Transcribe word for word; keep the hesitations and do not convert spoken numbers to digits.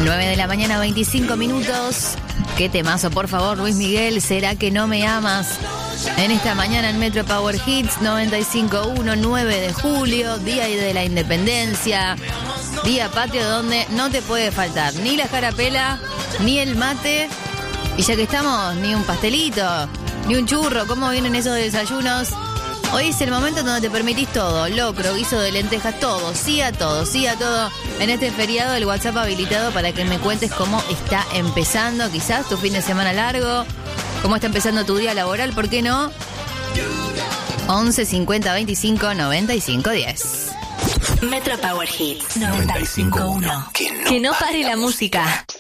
nueve de la mañana, veinticinco minutos. Qué temazo, por favor, Luis Miguel. ¿Será que no me amas? En esta mañana en Metro Power Hits noventa y cinco punto uno, nueve de julio, Día de la Independencia, día patrio donde no te puede faltar ni la jarapela, ni el mate, y ya que estamos, ni un pastelito, ni un churro. ¿Cómo vienen esos desayunos? Hoy es el momento donde te permitís todo, locro, guiso de lentejas, todo, sí a todo, sí a todo. En este feriado el WhatsApp habilitado para que me cuentes cómo está empezando, quizás tu fin de semana largo, cómo está empezando tu día laboral, ¿por qué no? once cincuenta veinticinco noventa y cinco diez. Metro Power Hits noventa y cinco punto uno. Que no, que no pare la música.